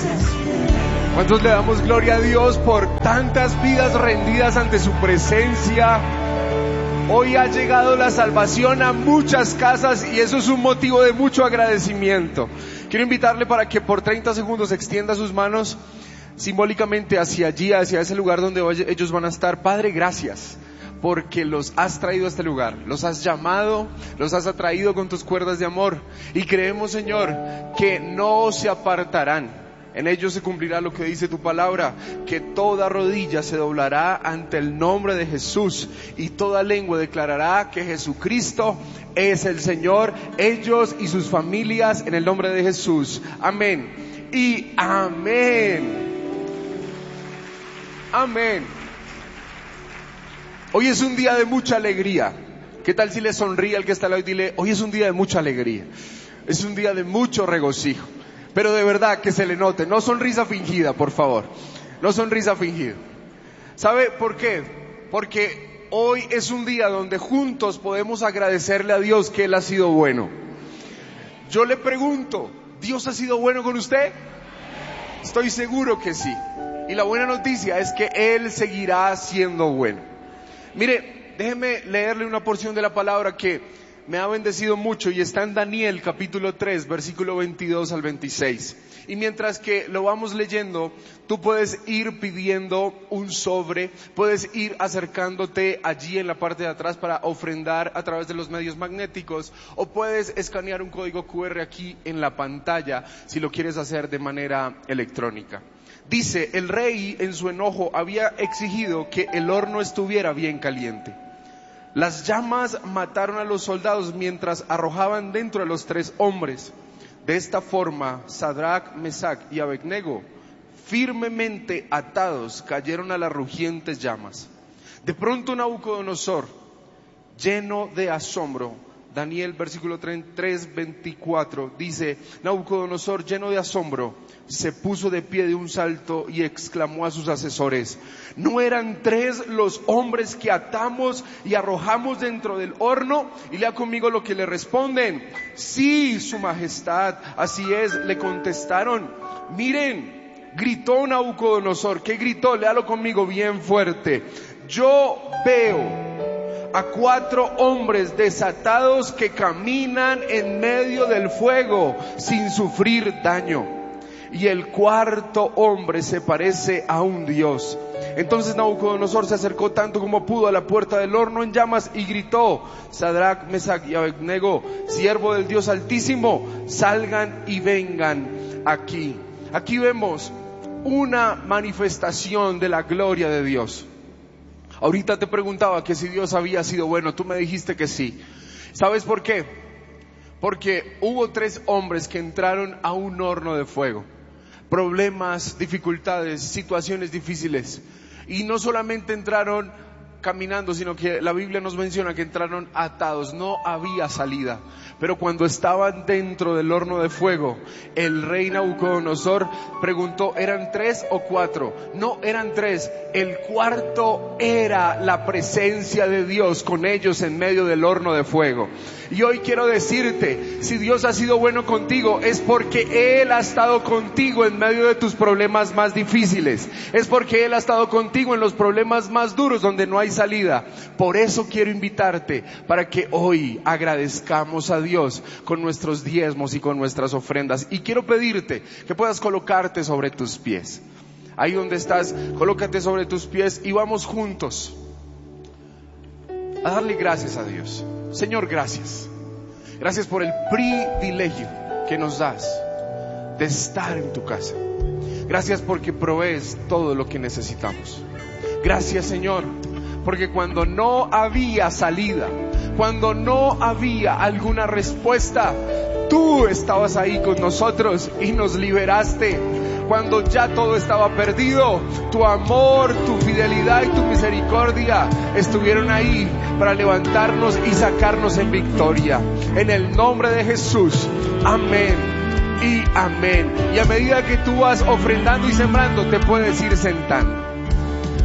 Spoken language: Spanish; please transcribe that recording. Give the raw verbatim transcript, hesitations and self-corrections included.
¿Cuántos le damos gloria a Dios por tantas vidas rendidas ante su presencia? Hoy ha llegado la salvación a muchas casas y eso es un motivo de mucho agradecimiento. Quiero invitarle para que por treinta segundos extienda sus manos simbólicamente hacia allí, hacia ese lugar donde ellos van a estar. Padre, gracias porque los has traído a este lugar, los has llamado, los has atraído con tus cuerdas de amor y creemos, Señor, que no se apartarán. En ellos se cumplirá lo que dice tu palabra, que toda rodilla se doblará ante el nombre de Jesús y toda lengua declarará que Jesucristo es el Señor, ellos y sus familias, en el nombre de Jesús. Amén y amén. Amén. Hoy es un día de mucha alegría. ¿Qué tal si le sonríe al que está al lado y dile, hoy es un día de mucha alegría? Es un día de mucho regocijo. Pero de verdad que se le note, no sonrisa fingida, por favor, no sonrisa fingida. ¿Sabe por qué? Porque hoy es un día donde juntos podemos agradecerle a Dios que Él ha sido bueno. Yo le pregunto, ¿Dios ha sido bueno con usted? Estoy seguro que sí. Y la buena noticia es que Él seguirá siendo bueno. Mire, déjeme leerle una porción de la palabra que me ha bendecido mucho y está en Daniel capítulo tres, versículo veintidós al veintiséis. Y mientras que lo vamos leyendo, tú puedes ir pidiendo un sobre, puedes ir acercándote allí en la parte de atrás para ofrendar a través de los medios magnéticos, o puedes escanear un código cu erre aquí en la pantalla si lo quieres hacer de manera electrónica. Dice, el rey en su enojo había exigido que el horno estuviera bien caliente. Las llamas mataron a los soldados mientras arrojaban dentro a los tres hombres. De esta forma, Sadrach, Mesach y Abednego, firmemente atados, cayeron a las rugientes llamas. De pronto Nabucodonosor, lleno de asombro, Daniel versículo tres, veinticuatro, dice, Nabucodonosor, lleno de asombro, se puso de pie de un salto y exclamó a sus asesores, ¿no eran tres los hombres que atamos y arrojamos dentro del horno? Y lea conmigo lo que le responden. Sí, su majestad, así es, le contestaron. Miren, gritó Nabucodonosor. ¿Qué gritó? Léalo conmigo bien fuerte. Yo veo a cuatro hombres desatados que caminan en medio del fuego sin sufrir daño. Y el cuarto hombre se parece a un dios. Entonces Nabucodonosor se acercó tanto como pudo a la puerta del horno en llamas y gritó, Sadrach, Mesach y Abednego, siervo del Dios Altísimo, salgan y vengan aquí. Aquí vemos una manifestación de la gloria de Dios. Ahorita te preguntaba que si Dios había sido bueno, tú me dijiste que sí. ¿Sabes por qué? Porque hubo tres hombres que entraron a un horno de fuego. Problemas, dificultades, situaciones difíciles. Y no solamente entraron caminando, sino que la Biblia nos menciona que entraron atados, no había salida. Pero cuando estaban dentro del horno de fuego, el rey Nabucodonosor preguntó, ¿eran tres o cuatro? No, eran tres. El cuarto era la presencia de Dios con ellos en medio del horno de fuego. Y hoy quiero decirte, si Dios ha sido bueno contigo, es porque Él ha estado contigo en medio de tus problemas más difíciles. Es porque Él ha estado contigo en los problemas más duros donde no hay salida. Por eso quiero invitarte para que hoy agradezcamos a Dios con nuestros diezmos y con nuestras ofrendas. Y quiero pedirte que puedas colocarte sobre tus pies. Ahí donde estás, colócate sobre tus pies y vamos juntos a darle gracias a Dios. Señor, gracias. Gracias por el privilegio que nos das de estar en tu casa. Gracias porque provees todo lo que necesitamos. Gracias, Señor, porque cuando no había salida, cuando no había alguna respuesta, tú estabas ahí con nosotros y nos liberaste. Cuando ya todo estaba perdido, tu amor, tu fidelidad y tu misericordia estuvieron ahí para levantarnos y sacarnos en victoria. En el nombre de Jesús, amén y amén. Y a medida que tú vas ofrendando y sembrando, te puedes ir sentando.